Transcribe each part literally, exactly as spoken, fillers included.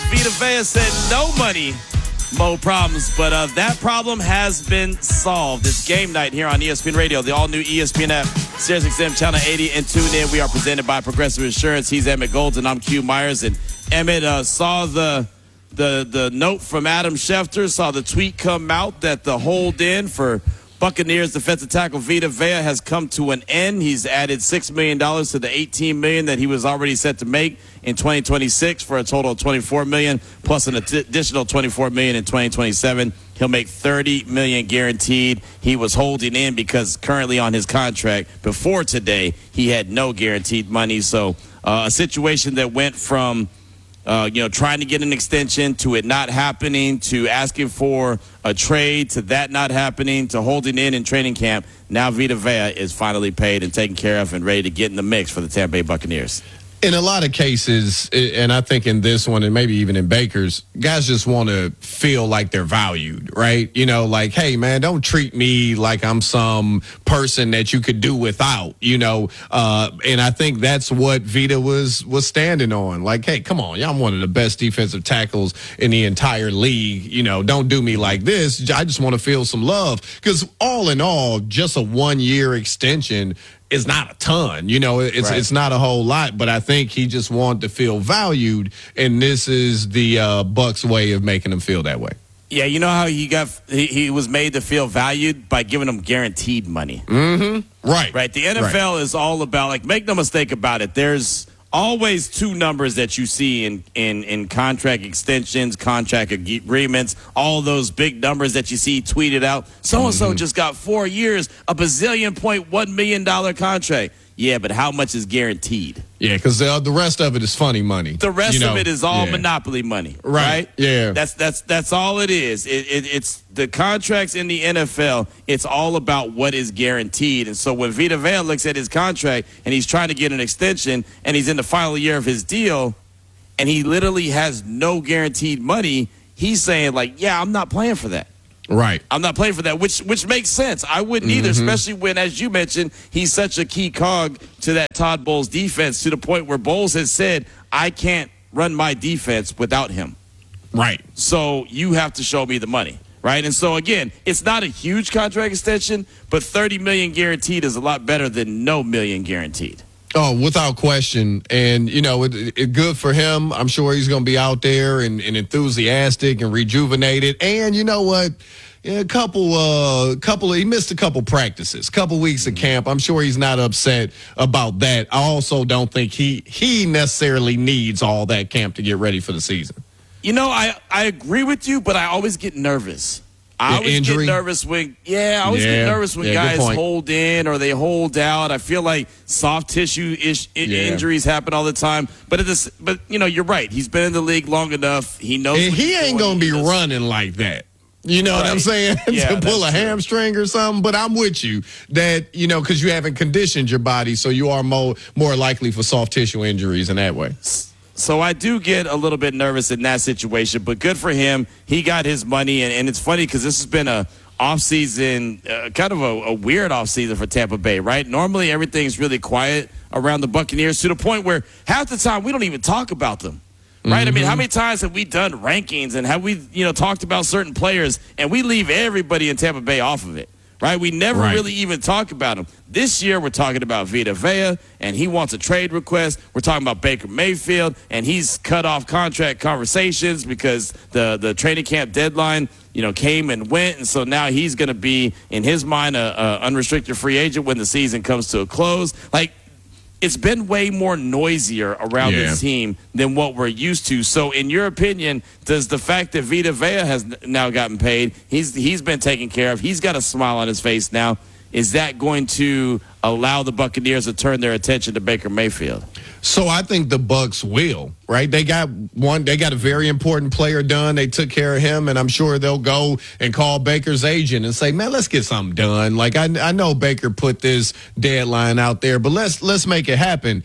Vita Vea said no money, Mo problems, but uh, that problem has been solved. It's game night here on E S P N Radio, the all-new E S P N app, Sirius X M Channel eighty, and tune in. We are presented by Progressive Insurance. He's Emmett Golden. I'm Q Myers, and Emmett uh, saw the the the note from Adam Schefter, saw the tweet come out that the hold-in for Buccaneers defensive tackle Vita Vea has come to an end. He's added six million dollars to the eighteen million dollars that he was already set to make in twenty twenty-six for a total of twenty-four million dollars plus an additional twenty-four million dollars in twenty twenty-seven. He'll make thirty million dollars guaranteed. He was holding in because currently on his contract before today, he had no guaranteed money. So uh, a situation that went from Uh, you know, trying to get an extension to it not happening, to asking for a trade, to that not happening, to holding in in training camp. Now Vita Vea is finally paid and taken care of and ready to get in the mix for the Tampa Bay Buccaneers. In a lot of cases, and I think in this one and maybe even in Baker's, guys just want to feel like they're valued, right? You know, like, hey, man, don't treat me like I'm some person that you could do without, you know. Uh, and I think that's what Vita was was standing on. Like, hey, come on, I'm one of the best defensive tackles in the entire league. You know, don't do me like this. I just want to feel some love. Because all in all, just a one-year extension is not a ton, you know, it's right. It's not a whole lot, but I think he just wanted to feel valued, and this is the uh, Bucs way of making him feel that way. Yeah, you know how he got he, he was made to feel valued by giving him guaranteed money. Mm-hmm. Right. Right. The N F L right. is all about, like, make no mistake about it, there's always two numbers that you see in, in, in contract extensions, contract agreements, all those big numbers that you see tweeted out. So-and-so mm-hmm. just got four years, a bazillion point one million dollar contract. Yeah, but how much is guaranteed? Yeah, because the, the rest of it is funny money. The rest you know? of it is all yeah. monopoly money, right? right? Yeah, that's that's that's all it is. It, it, it's the contracts in the N F L. It's all about what is guaranteed. And so when Vita Vea looks at his contract and he's trying to get an extension and he's in the final year of his deal, and he literally has no guaranteed money, he's saying like, "Yeah, I'm not playing for that." Right. I'm not playing for that, which which makes sense. I wouldn't mm-hmm. either, especially when, as you mentioned, he's such a key cog to that Todd Bowles defense to the point where Bowles has said, I can't run my defense without him. Right. So you have to show me the money, right? And so, again, it's not a huge contract extension, but thirty million dollars guaranteed is a lot better than no million guaranteed. Oh, without question. And, you know, it, it good for him. I'm sure he's going to be out there and, and enthusiastic and rejuvenated. And you know what? Yeah, a couple, uh, couple, he missed a couple practices, couple weeks of camp. I'm sure he's not upset about that. I also don't think he, he necessarily needs all that camp to get ready for the season. You know, I, I agree with you, but I always get nervous. I always injury? get nervous when, yeah, I always yeah. get nervous when yeah, guys hold in or they hold out. I feel like soft tissue ish, yeah. injuries happen all the time. But it is, but you know, you're right. He's been in the league long enough. He knows. And he ain't gonna be does. running like that. You know right. what I'm saying? Yeah, to pull a true. hamstring or something. But I'm with you that, you know, because you haven't conditioned your body, so you are more more likely for soft tissue injuries in that way. So I do get a little bit nervous in that situation, but good for him. He got his money, and, and it's funny because this has been a offseason, uh, kind of a, a weird offseason for Tampa Bay, right? Normally everything's really quiet around the Buccaneers to the point where half the time we don't even talk about them, right? Mm-hmm. I mean, how many times have we done rankings and have we, you know, talked about certain players and we leave everybody in Tampa Bay off of it? Right? We never right. really even talk about him. This year, we're talking about Vita Vea, and he wants a trade request. We're talking about Baker Mayfield, and he's cut off contract conversations because the, the training camp deadline, you know, came and went, and so now he's going to be, in his mind, a, a unrestricted free agent when the season comes to a close. Like, it's been way more noisier around yeah. this team than what we're used to. So, in your opinion, does the fact that Vita Vea has now gotten paid, he's he's been taken care of, he's got a smile on his face now, is that going to allow the Buccaneers to turn their attention to Baker Mayfield? So I think the Bucs will, right? They got one, they got a very important player done. They took care of him, and I'm sure they'll go and call Baker's agent and say, man, let's get something done. Like, I, I know Baker put this deadline out there, but let's let's make it happen.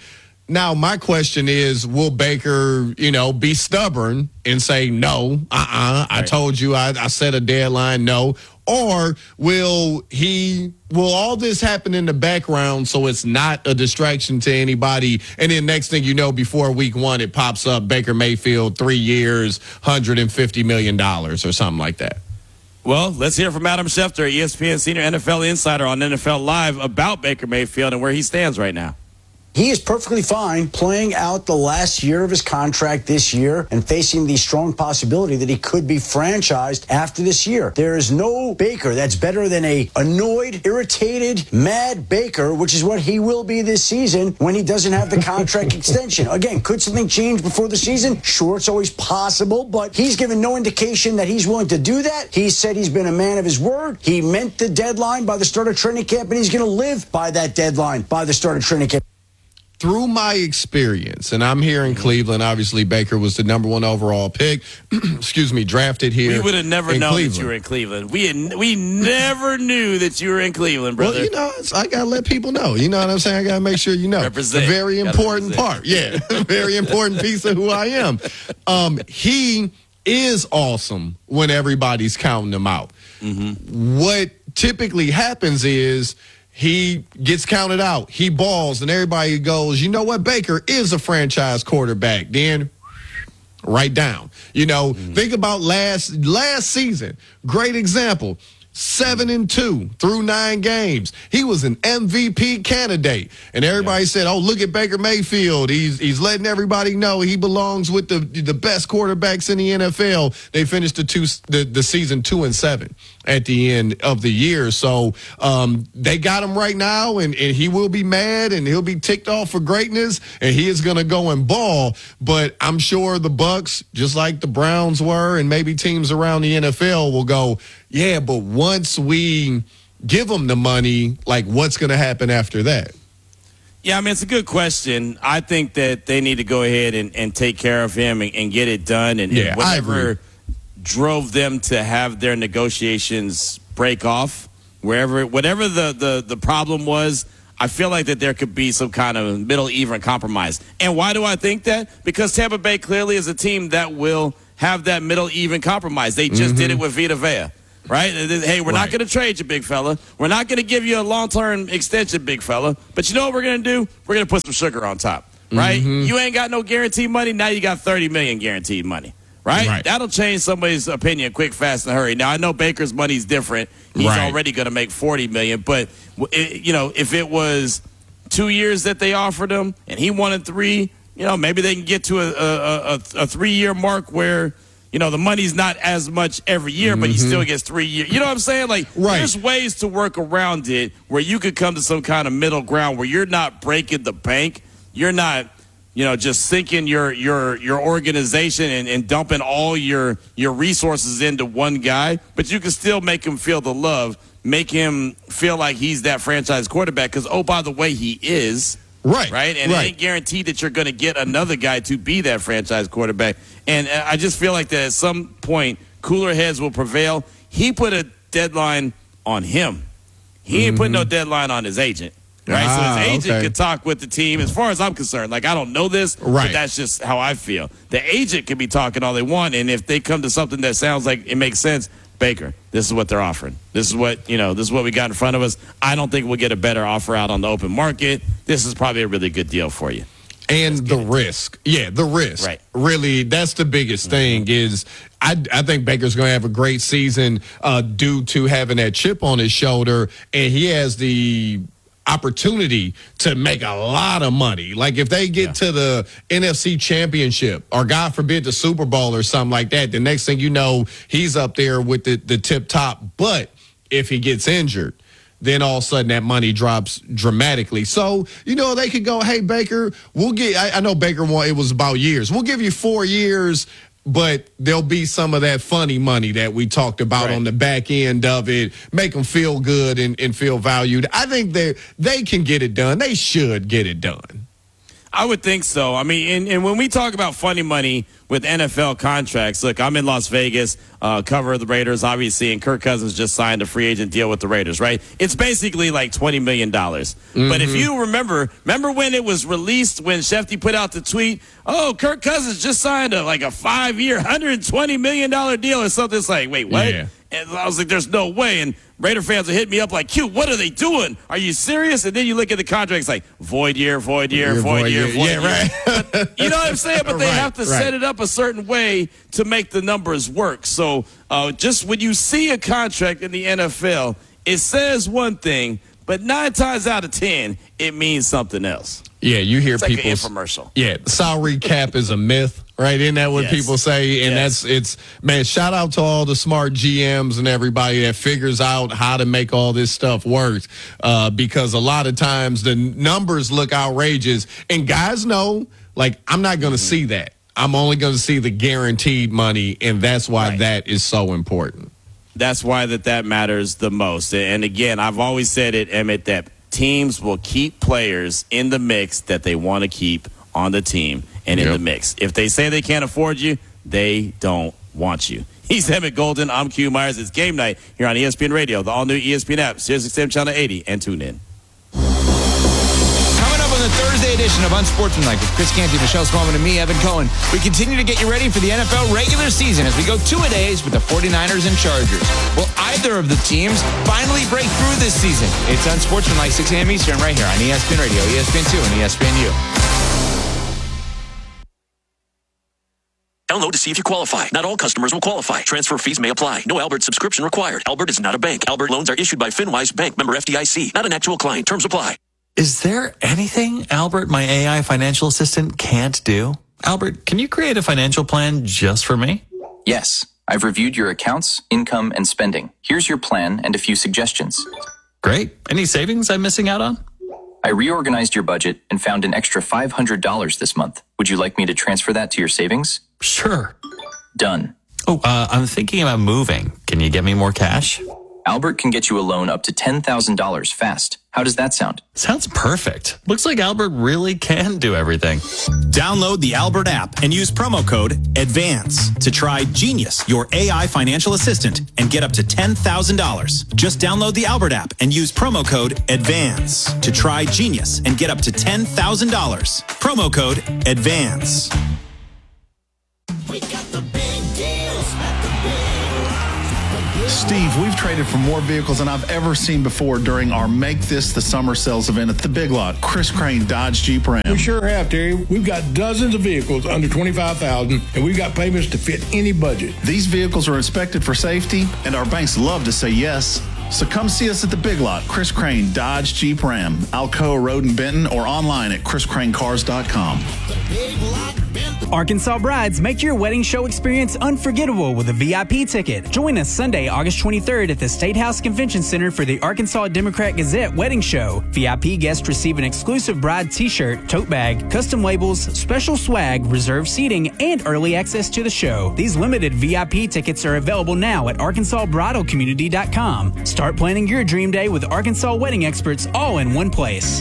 Now, my question is, will Baker, you know, be stubborn and say, no, uh-uh, I right. told you I, I set a deadline, no. Or will he, will all this happen in the background so it's not a distraction to anybody? And then next thing you know, before week one, it pops up Baker Mayfield, three years, one hundred fifty million dollars or something like that. Well, let's hear from Adam Schefter, E S P N senior N F L insider on N F L Live, about Baker Mayfield and where he stands right now. He is perfectly fine playing out the last year of his contract this year and facing the strong possibility that he could be franchised after this year. There is no Baker that's better than a annoyed, irritated, mad Baker, which is what he will be this season when he doesn't have the contract extension. Again, could something change before the season? Sure, it's always possible, but he's given no indication that he's willing to do that. He said he's been a man of his word. He meant the deadline by the start of training camp, and he's going to live by that deadline by the start of training camp. Through my experience, and I'm here in Cleveland, obviously Baker was the number one overall pick, excuse me, drafted here. We would have never known Cleveland. that you were in Cleveland. We had, we never knew that you were in Cleveland, brother. Well, you know, I got to let people know. You know what I'm saying? I got to make sure you know. Represent. A very important represent. part. Yeah, a very important piece of who I am. Um, he is awesome when everybody's counting him out. Mm-hmm. What typically happens is he gets counted out. He balls, and everybody goes, you know what? Baker is a franchise quarterback. Then right down. You know, mm-hmm. think about last last season. Great example. Seven and two through nine games. He was an M V P candidate. And everybody yeah. said, oh, look at Baker Mayfield. He's he's letting everybody know he belongs with the the best quarterbacks in the N F L. They finished the two the, the season two and seven at the end of the year. So um, they got him right now, and, and he will be mad, and he'll be ticked off for greatness, and he is going to go and ball. But I'm sure the Bucs, just like the Browns were, and maybe teams around the N F L will go, yeah, but once we give them the money, like, what's going to happen after that? Yeah, I mean, it's a good question. I think that they need to go ahead and, and take care of him and, and get it done. And, yeah, and whatever drove them to have their negotiations break off, wherever, whatever the, the, the problem was, I feel like that there could be some kind of middle even compromise. And why do I think that? Because Tampa Bay clearly is a team that will have that middle even compromise. They just mm-hmm. did it with Vita Vea. Right? Hey, we're right. not going to trade you, big fella. We're not going to give you a long-term extension, big fella. But you know what we're going to do? We're going to put some sugar on top, right? Mm-hmm. You ain't got no guaranteed money. Now you got thirty million dollars guaranteed money, right? right? That'll change somebody's opinion quick, fast, and hurry. Now, I know Baker's money's different. He's right. already going to make forty million dollars. But, it, you know, if it was two years that they offered him and he wanted three, you know, maybe they can get to a, a, a, a three-year mark where – you know, the money's not as much every year, but he still gets three years. You know what I'm saying? Like, right. there's ways to work around it where you could come to some kind of middle ground where you're not breaking the bank. You're not, you know, just sinking your your your organization and, and dumping all your, your resources into one guy. But you can still make him feel the love, make him feel like he's that franchise quarterback because, oh, by the way, he is. Right. Right. And right. it ain't guaranteed that you're going to get another guy to be that franchise quarterback. And I just feel like that at some point, cooler heads will prevail. He put a deadline on him. He ain't mm-hmm. putting no deadline on his agent. Right. Ah, so his agent okay. could talk with the team as far as I'm concerned. Like, I don't know this, right. but that's just how I feel. The agent can be talking all they want. And if they come to something that sounds like it makes sense, Baker, this is what they're offering. This is what, you know, this is what we got in front of us. I don't think we'll get a better offer out on the open market. This is probably a really good deal for you. And the risk. Yeah, the risk. Right. Really, that's the biggest thing is I, I think Baker's going to have a great season uh, due to having that chip on his shoulder, and he has the opportunity to make a lot of money. Like if they get yeah. to the N F C Championship or God forbid the Super Bowl or something like that, the next thing you know, he's up there with the, the tip top. But if he gets injured, then all of a sudden that money drops dramatically. So, you know, they could go, hey, Baker, we'll get, I, I know Baker, it was about years. We'll give you four years, but there'll be some of that funny money that we talked about right. on the back end of it, make them feel good and, and feel valued. I think they they can get it done. They should get it done. I would think so. I mean, and, and when we talk about funny money, with N F L contracts. Look, I'm in Las Vegas, uh, cover the Raiders, obviously, and Kirk Cousins just signed a free agent deal with the Raiders, right? It's basically like twenty million dollars. Mm-hmm. But if you remember, remember when it was released, when Shefty put out the tweet, oh, Kirk Cousins just signed a, like a five-year, one hundred twenty million dollars deal or something. It's like, wait, what? Yeah. And I was like, there's no way. And Raider fans would hit me up like, Q, what are they doing? Are you serious? And then you look at the contracts like, void year, void year, void, void year, year, void yeah, year. Right. But, you know what I'm saying? But they right, have to right. set it up a certain way to make the numbers work. So uh, just when you see a contract in the N F L, it says one thing, but nine times out of ten, it means something else. Yeah, you hear it's people. Like an infomercial. Yeah, salary cap is a myth, right? Isn't that what yes. people say? And yes. that's, it's, man, shout out to all the smart G Ms and everybody that figures out how to make all this stuff work. Uh, because a lot of times the numbers look outrageous. And guys know, like, I'm not going to mm-hmm. see that. I'm only going to see the guaranteed money. And that's why right. that is so important. That's why that, that matters the most. And again, I've always said it, Emmett, that teams will keep players in the mix that they want to keep on the team and yep. in the mix. If they say they can't afford you, they don't want you. He's Emmett Golden. I'm Q Myers. It's game night here on E S P N Radio, the all-new E S P N app, SiriusXM Channel eighty, and tune in. Coming up on the Thursday edition of Unsportsmanlike with Chris Canty, Michelle Smallman, and me, Evan Cohen, we continue to get you ready for the N F L regular season as we go two-a-days with the forty-niners and Chargers. Will either of the teams finally break through this season? It's Unsportsmanlike, six a.m. Eastern, right here on E S P N Radio, E S P N two, and E S P N U. Download to see if you qualify. Not all customers will qualify. Transfer fees may apply. No Albert subscription required. Albert is not a bank. Albert loans are issued by FinWise Bank, member F D I C. Not an actual client. Terms apply. Is there anything Albert, my A I financial assistant, can't do? Albert, can you create a financial plan just for me? Yes. I've reviewed your accounts, income, and spending. Here's your plan and a few suggestions. Great. Any savings I'm missing out on? I reorganized your budget and found an extra five hundred dollars this month. Would you like me to transfer that to your savings? Sure. Done. Oh, uh, I'm thinking about moving. Can you get me more cash? Albert can get you a loan up to ten thousand dollars fast. How does that sound? Sounds perfect. Looks like Albert really can do everything. Download the Albert app and use promo code ADVANCE to try Genius, your A I financial assistant, and get up to ten thousand dollars. Just download the Albert app and use promo code ADVANCE to try Genius and get up to ten thousand dollars. Promo code ADVANCE. We got the big deals at the big, Steve, we've traded for more vehicles than I've ever seen before during our Make This the Summer sales event at the Big Lot. Chris Crane, Dodge Jeep Ram. We sure have, Terry. We've got dozens of vehicles under twenty-five thousand dollars, and we've got payments to fit any budget. These vehicles are inspected for safety, and our banks love to say yes. So come see us at the Big Lot. Chris Crane, Dodge Jeep Ram, Alcoa Road in Benton, or online at chris crane cars dot com. Arkansas brides, make your wedding show experience unforgettable with a V I P ticket. Join us Sunday, August twenty-third at the State House Convention Center for the Arkansas Democrat Gazette Wedding Show. V I P guests receive an exclusive bride t-shirt, tote bag, custom labels, special swag, reserved seating, and early access to the show. These limited V I P tickets are available now at arkansas bridal community dot com. Start planning your dream day with Arkansas wedding experts all in one place.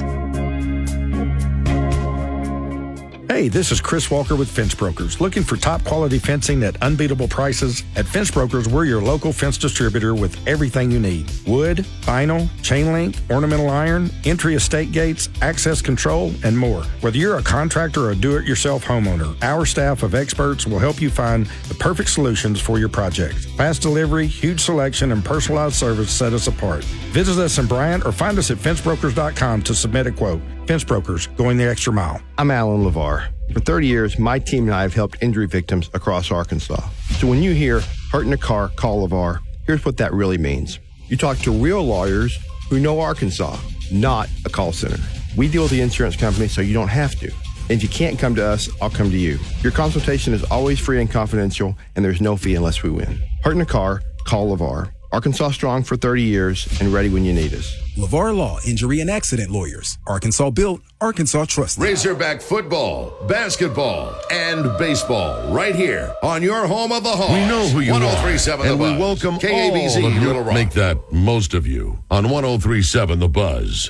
Hey, this is Chris Walker with Fence Brokers. Looking for top quality fencing at unbeatable prices? At Fence Brokers, we're your local fence distributor with everything you need. Wood, vinyl, chain link, ornamental iron, entry estate gates, access control, and more. Whether you're a contractor or a do-it-yourself homeowner, our staff of experts will help you find the perfect solutions for your project. Fast delivery, huge selection, and personalized service set us apart. Visit us in Bryant or find us at fence brokers dot com to submit a quote. Fence Brokers, going the extra mile. I'm Alan LeVar. For thirty years, my team and I have helped injury victims across Arkansas. So when you hear hurt in a car, call LeVar, here's what that really means. You talk to real lawyers who know Arkansas, not a call center. We deal with the insurance company so you don't have to. And if you can't come to us, I'll come to you. Your consultation is always free and confidential, and there's no fee unless we win. Hurt in a car, call LeVar. Arkansas strong for thirty years and ready when you need us. LeVar Law, Injury and Accident Lawyers. Arkansas built, Arkansas trusted. Razorback football, basketball, and baseball right here on your home of the Hawks. We know who you are, one oh three point seven and The we Buzz. welcome K A B Z, all of you. Little Rock. Make that most of you on one oh three point seven The Buzz.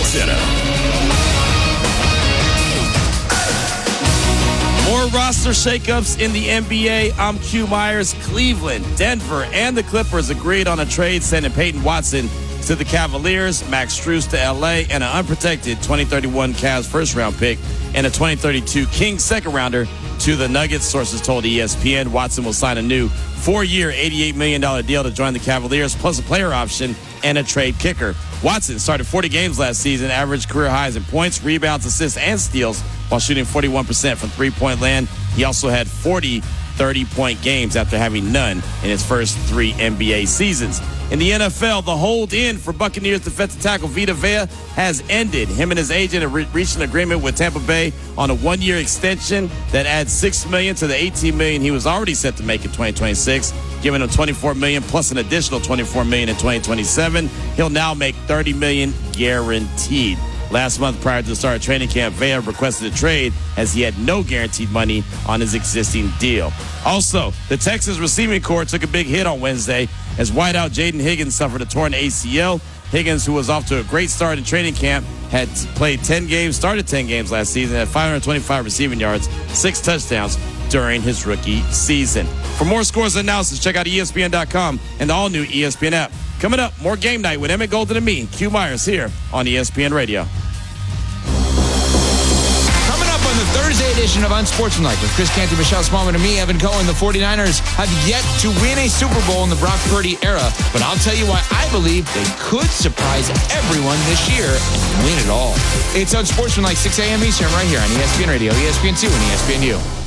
Center. More roster shakeups in the N B A. I'm Q Myers. Cleveland, Denver, and the Clippers agreed on a trade sending Peyton Watson to the Cavaliers, Max Strus to L A, and an unprotected twenty thirty-one Cavs first-round pick and a twenty thirty-two Kings second-rounder to the Nuggets. Sources told E S P N Watson will sign a new four-year, eighty-eight million dollars deal to join the Cavaliers, plus a player option and a trade kicker. Watson started forty games last season, averaged career highs in points, rebounds, assists, and steals while shooting forty-one percent from three-point land. He also had forty thirty-point games after having none in his first three N B A seasons. In the N F L, the hold-in for Buccaneers defensive tackle Vita Vea has ended. Him and his agent have re- reached an agreement with Tampa Bay on a one-year extension that adds six million dollars to the eighteen million dollars he was already set to make in twenty twenty-six, giving him twenty-four million dollars plus an additional twenty-four million dollars in twenty twenty-seven. He'll now make thirty million dollars guaranteed. Last month, prior to the start of training camp, Vea requested a trade as he had no guaranteed money on his existing deal. Also, the Texans receiving corps took a big hit on Wednesday as wideout Jaden Higgins suffered a torn A C L. Higgins, who was off to a great start in training camp, had played ten games, started ten games last season, had five hundred twenty-five receiving yards, six touchdowns during his rookie season. For more scores and analysis, check out E S P N dot com and the all-new E S P N app. Coming up, more Game Night with Emmett Golden and me, Q Myers, here on E S P N Radio. Coming up on the Thursday edition of Unsportsmanlike with Chris Canty, Michelle Smallman, and me, Evan Cohen, the 49ers have yet to win a Super Bowl in the Brock Purdy era, but I'll tell you why I believe they could surprise everyone this year and win it all. It's Unsportsmanlike, six a.m. Eastern, right here on E S P N Radio, E S P N two, and E S P N U.